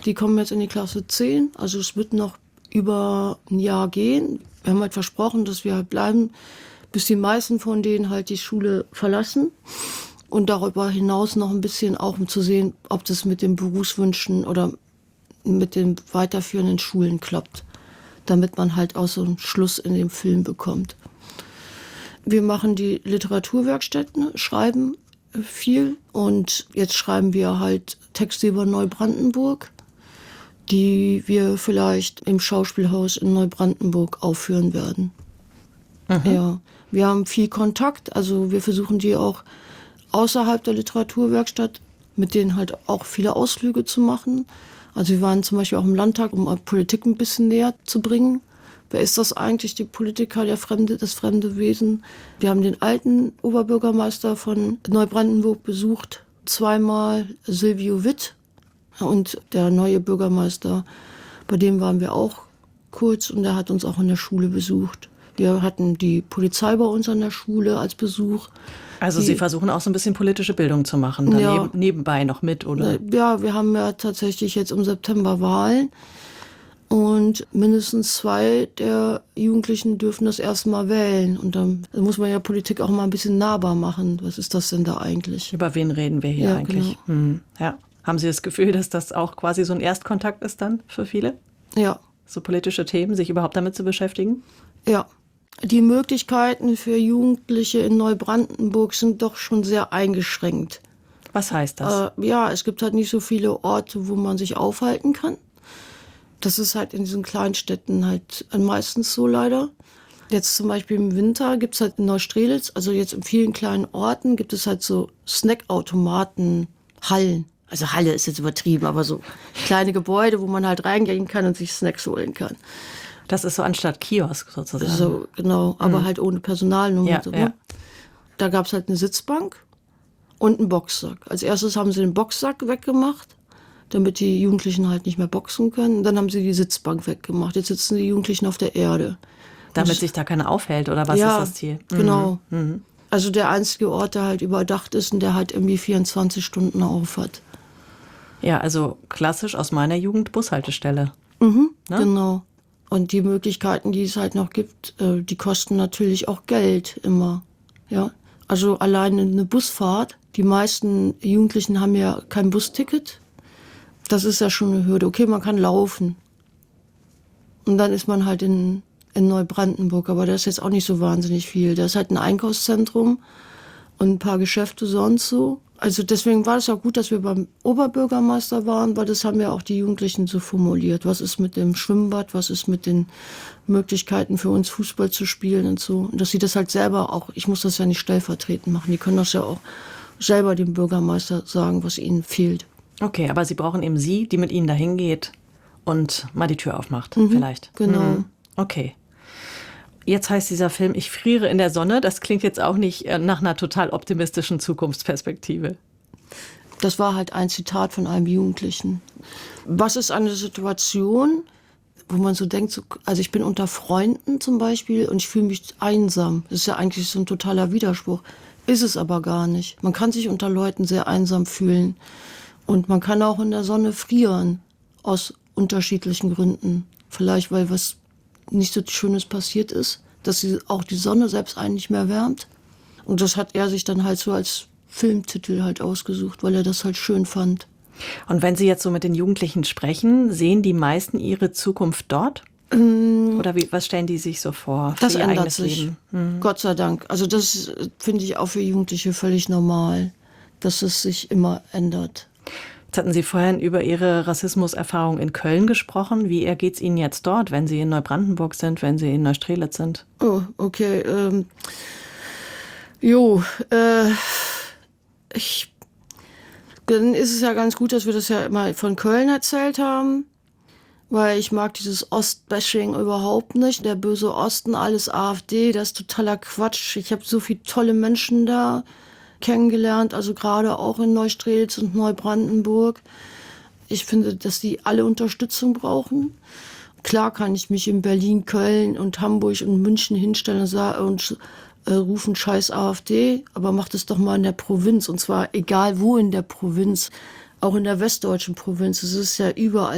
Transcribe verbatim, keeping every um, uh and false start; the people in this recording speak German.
Die kommen jetzt in die Klasse zehn, also es wird noch über ein Jahr gehen. Wir haben halt versprochen, dass wir halt bleiben, bis die meisten von denen halt die Schule verlassen. Und darüber hinaus noch ein bisschen auch, um zu sehen, ob das mit den Berufswünschen oder mit den weiterführenden Schulen klappt. Damit man halt auch so einen Schluss in dem Film bekommt. Wir machen die Literaturwerkstätten, schreiben viel. Und jetzt schreiben wir halt Texte über Neubrandenburg, die wir vielleicht im Schauspielhaus in Neubrandenburg aufführen werden. Mhm. Ja, wir haben viel Kontakt, also wir versuchen die auch außerhalb der Literaturwerkstatt, mit denen halt auch viele Ausflüge zu machen. Also wir waren zum Beispiel auch im Landtag, um Politik ein bisschen näher zu bringen. Wer ist das eigentlich, die Politiker, der fremde, das fremde Wesen? Wir haben den alten Oberbürgermeister von Neubrandenburg besucht, zweimal, Silvio Witt. Und der neue Bürgermeister, bei dem waren wir auch kurz und der hat uns auch in der Schule besucht. Wir hatten die Polizei bei uns an der Schule als Besuch. Also die, Sie versuchen auch so ein bisschen politische Bildung zu machen, dann ja, neben, nebenbei noch mit, oder? Ja, wir haben ja tatsächlich jetzt im September Wahlen. Und mindestens zwei der Jugendlichen dürfen das erste Mal wählen. Und dann muss man ja Politik auch mal ein bisschen nahbar machen. Was ist das denn da eigentlich? Über wen reden wir hier ja, eigentlich? Genau. Hm, ja. Haben Sie das Gefühl, dass das auch quasi so ein Erstkontakt ist dann für viele? Ja. So politische Themen, sich überhaupt damit zu beschäftigen? Ja. Die Möglichkeiten für Jugendliche in Neubrandenburg sind doch schon sehr eingeschränkt. Was heißt das? Äh, ja, es gibt halt nicht so viele Orte, wo man sich aufhalten kann. Das ist halt in diesen Kleinstädten halt meistens so leider. Jetzt zum Beispiel im Winter gibt es halt in Neustrelitz, also jetzt in vielen kleinen Orten, gibt es halt so Snackautomaten, Hallen. Also Halle ist jetzt übertrieben, aber so kleine Gebäude, wo man halt reingehen kann und sich Snacks holen kann. Das ist so anstatt Kiosk sozusagen. So, genau, aber mhm. halt ohne Personal. Nur ja, so, ja. Ne? Da gab es halt eine Sitzbank und einen Boxsack. Als erstes haben sie den Boxsack weggemacht, damit die Jugendlichen halt nicht mehr boxen können. Und dann haben sie die Sitzbank weggemacht. Jetzt sitzen die Jugendlichen auf der Erde. Damit und sich da keiner aufhält, oder was ja, ist das Ziel? Mhm. Genau. Mhm. Also der einzige Ort, der halt überdacht ist und der halt irgendwie vierundzwanzig Stunden auf hat. Ja, also klassisch aus meiner Jugend Bushaltestelle. Mhm, ne? Genau. Und die Möglichkeiten, die es halt noch gibt, die kosten natürlich auch Geld immer. Ja, also alleine eine Busfahrt. Die meisten Jugendlichen haben ja kein Busticket. Das ist ja schon eine Hürde. Okay, man kann laufen. Und dann ist man halt in, in Neubrandenburg. Aber da ist jetzt auch nicht so wahnsinnig viel. Da ist halt ein Einkaufszentrum und ein paar Geschäfte sonst so. Also deswegen war es auch gut, dass wir beim Oberbürgermeister waren, weil das haben ja auch die Jugendlichen so formuliert. Was ist mit dem Schwimmbad, was ist mit den Möglichkeiten für uns Fußball zu spielen und so. Und dass sie das halt selber auch, ich muss das ja nicht stellvertretend machen, die können das ja auch selber dem Bürgermeister sagen, was ihnen fehlt. Okay, aber sie brauchen eben Sie, die mit ihnen dahin geht und mal die Tür aufmacht, mhm, vielleicht. Genau. Mhm. Okay. Jetzt heißt dieser Film Ich friere in der Sonne. Das klingt jetzt auch nicht nach einer total optimistischen Zukunftsperspektive. Das war halt ein Zitat von einem Jugendlichen. Was ist eine Situation, wo man so denkt, so, also ich bin unter Freunden zum Beispiel und ich fühle mich einsam. Das ist ja eigentlich so ein totaler Widerspruch. Ist es aber gar nicht. Man kann sich unter Leuten sehr einsam fühlen. Und man kann auch in der Sonne frieren. Aus unterschiedlichen Gründen. Vielleicht, weil was nicht so Schönes passiert ist, dass sie auch die Sonne selbst einen nicht mehr wärmt. Und das hat er sich dann halt so als Filmtitel halt ausgesucht, weil er das halt schön fand. Und wenn Sie jetzt so mit den Jugendlichen sprechen, sehen die meisten ihre Zukunft dort? Ähm, Oder wie, was stellen die sich so vor für das ihr ändert eigenes sich, Leben? Hm. Gott sei Dank. Also das finde ich auch für Jugendliche völlig normal, dass es sich immer ändert. Jetzt hatten Sie vorhin über Ihre Rassismuserfahrung in Köln gesprochen. Wie ergeht es Ihnen jetzt dort, wenn Sie in Neubrandenburg sind, wenn Sie in Neustrelitz sind? Oh, okay. Ähm, jo, äh, ich, dann ist es ja ganz gut, dass wir das ja immer von Köln erzählt haben, weil ich mag dieses Ostbashing überhaupt nicht. Der böse Osten, alles AfD, das ist totaler Quatsch. Ich habe so viele tolle Menschen da kennengelernt, also gerade auch in Neustrelitz und Neubrandenburg. Ich finde, dass die alle Unterstützung brauchen. Klar kann ich mich in Berlin, Köln und Hamburg und München hinstellen und, sagen, und äh, rufen scheiß AfD, aber macht es doch mal in der Provinz, und zwar egal wo in der Provinz, auch in der westdeutschen Provinz. Es ist ja überall